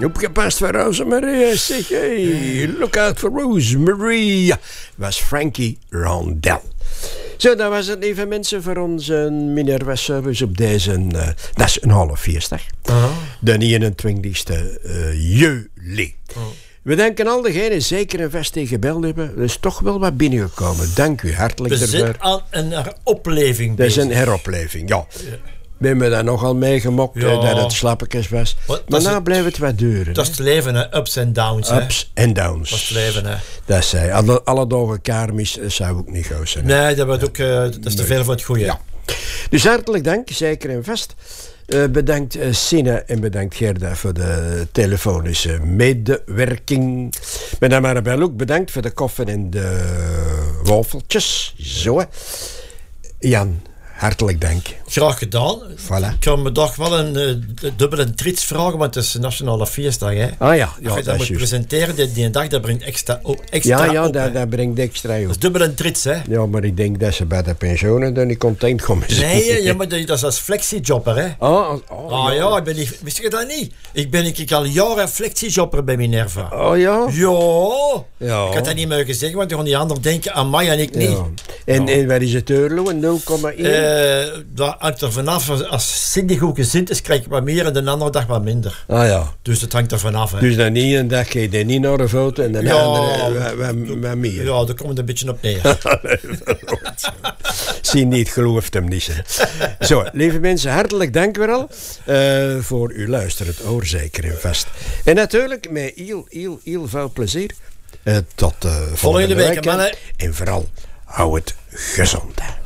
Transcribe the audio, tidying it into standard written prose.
Opgepast voor Rosemarie. Zeg, hey, look out for Rosemarie. Was Frankie Rondell. Zo, dat was het, lieve mensen, voor onze Minerva-service op deze nationale feestdag. De 21ste juli. We danken al degenen zeker en vast die gebeld hebben. Er is toch wel wat binnengekomen. Dank u hartelijk ervoor. We zijn aan een heropleving bezig. Dat is een heropleving, ja. We hebben daar nogal meegemokt dat het slappekes was. Maar nou bleef het wat duren. Dat is het leven, hè. Ups en downs. Ups en downs. Dat is het leven, hè. Dat zei alle dagen kermis, zou ook niet goed zijn. Nee, dat is te veel voor het goede. Ja. Dus hartelijk dank, zeker en vast. Bedankt Sine en bedankt Gerda voor de telefonische medewerking. Madame Marabel ook bedankt voor de koffie en de wafeltjes. Zo. Jan, hartelijk dank. Graag gedaan. Voilà. Ik kan me toch wel een dubbele trits vragen, want het is een nationale feestdag. Hè. Ah ja, als je dat moet presenteren, die dag, dat brengt extra op. Dat brengt extra op. Dat is dubbele trits, hè? Ja, maar ik denk dat ze bij de pensioenen dan niet content komen zijn. Nee, ja, maar dat is als flexijobber, hè? Ja, wist je dat niet? Ik ben al jaren flexijobber bij Minerva. Oh ja? Ja. Ik had dat niet mogen zeggen, want dan gaan die anderen denken aan mij en ik niet. Ja. En waar is het Eurlo? 0,1? Dat hangt er vanaf. Als Cindy goed gezind is, krijg ik wat meer en de andere dag wat minder. Ah ja. Dus dat hangt er vanaf. Hè. Dus dan niet een dag ga je niet naar de foto en de andere wat meer. Ja, daar komt het een beetje op neer. Zie niet, gelooft hem niet. Zo, lieve mensen, hartelijk dank weer al voor uw luisteren. Het oor zeker en vast. En natuurlijk met heel veel plezier. Tot volgende week, mannen. En vooral, hou het gezond.